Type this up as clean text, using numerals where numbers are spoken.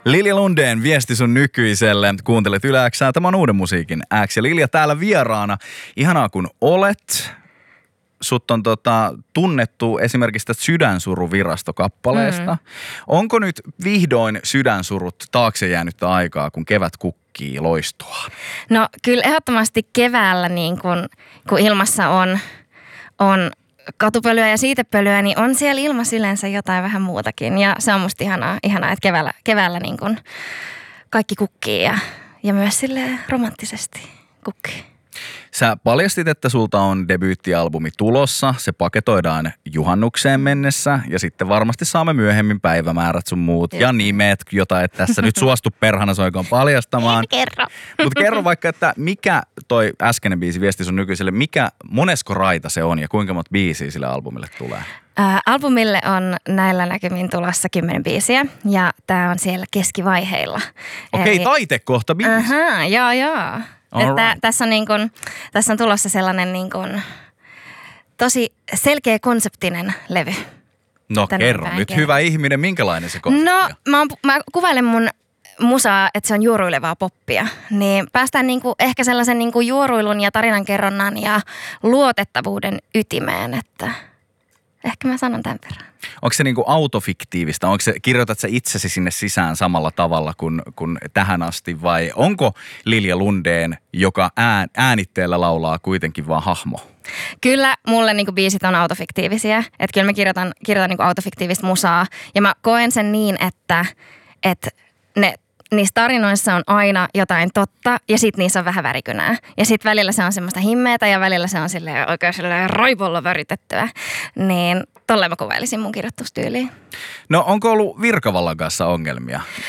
Lilja Lundén, viesti sun nykyiselle. Kuuntelet Yle X:ää, tämä on Uuden musiikin X. Ja Lilja täällä vieraana. Ihanaa kun olet. Sut on tunnettu esimerkiksi tästä Sydänsuruvirasto-kappaleesta. Onko nyt vihdoin sydänsurut taakse jäänyttä aikaa, kun kevät kukkii loistua? No kyllä ehdottomasti keväällä, niin kun ilmassa on katupölyä ja siitepölyä, niin on siellä ilmassa yleensä jotain vähän muutakin. Ja se on musta ihanaa että keväällä niin kun kaikki kukkii ja myös silleen romanttisesti kukkii. Sä paljastit, että sulta on debyyttialbumi tulossa. Se paketoidaan juhannukseen mennessä ja sitten varmasti saamme myöhemmin päivämäärät sun muut ja nimet, jota et tässä nyt suostu perhana soikoon paljastamaan. Kerro. Mutta kerro vaikka, että mikä toi äskeinen biisi viesti sun nykyiselle, monesko raita se on ja kuinka monta biisiä sille albumille tulee? Albumille on näillä näkymin tulossa 10 biisiä ja tää on siellä keskivaiheilla. Okei, taitekohta biisi. Joo. Että tässä on tulossa sellainen niin kuin tosi selkeä konseptinen levy. No kerro nyt, hyvä ihminen, minkälainen se konsepti on? No mä kuvailen mun musaa, että se on juoruilevaa poppia. Niin päästään niinku ehkä sellaisen niinku juoruilun ja tarinankerronnan ja luotettavuuden ytimeen, että ehkä mä sanon tämän verran. Onko se niinku autofiktiivista? Kirjoitat sä itsesi sinne sisään samalla tavalla kuin tähän asti vai onko Lilja Lundén, joka äänitteellä laulaa kuitenkin vaan hahmo? Kyllä mulle niinku biisit on autofiktiivisia. Että kyllä mä kirjoitan niinku autofiktiivista musaa ja mä koen sen niin, että niissä tarinoissa on aina jotain totta ja sit niissä on vähän värikynää. Ja sit välillä se on semmoista himmeetä ja välillä se on oikein raivolla väritettyä. Niin tolleen mä kuvailisin mun kirjoitustyyliin. No onko ollut Virkavallan kanssa ongelmia?